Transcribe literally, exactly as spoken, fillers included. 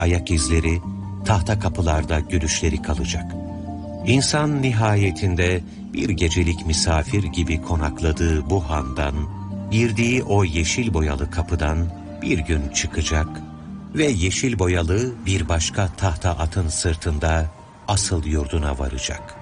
ayak izleri, tahta kapılarda gülüşleri kalacak. İnsan nihayetinde bir gecelik misafir gibi konakladığı bu handan, girdiği o yeşil boyalı kapıdan bir gün çıkacak ve yeşil boyalı bir başka tahta atın sırtında asıl yurduna varacak.